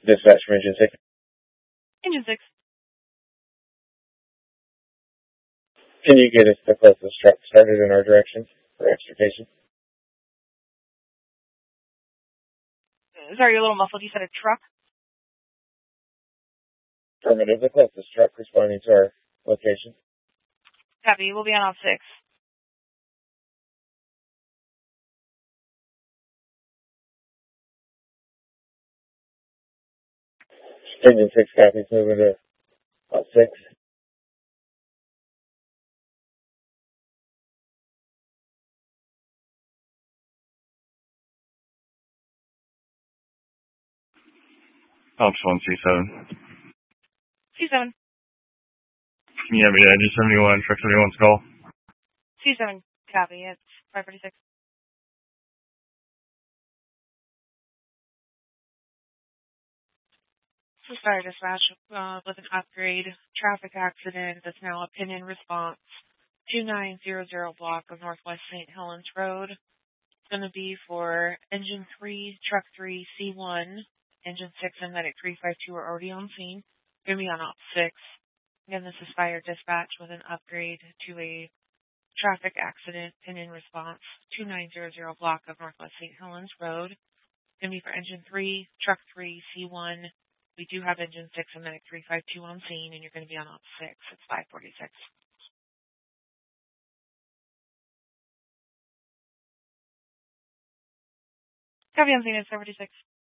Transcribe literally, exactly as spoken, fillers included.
Dispatch from Engine six. Engine six. Can you get us the closest truck started in our direction for extrication? Sorry, you're a little muffled. You said a truck? Affirmative, the closest truck responding to our location. Copy. We'll be on off six. Engine six copies, moving to off six. Ops one C seven. C seven. Yeah, but yeah, Engine seventy-one, truck seventy-one's call. C seven. Copy. It's five forty-six. So sorry, dispatch, uh, with an upgrade traffic accident that's now a pin-in response. two nine zero zero block of Northwest Saint Helens Road. It's going to be for Engine three, Truck three, C one, Engine six, and Medic three five two are already on scene. Going to be on Op six. Again, this is fire dispatch with an upgrade to a traffic accident pin-in response. two nine zero zero block of Northwest Saint Helens Road. It's going to be for Engine three, Truck three, C one. We do have Engine six and Medic three five two on scene, and you're going to be on Op six. It's five forty-six. Copy on scene, it's five forty-six.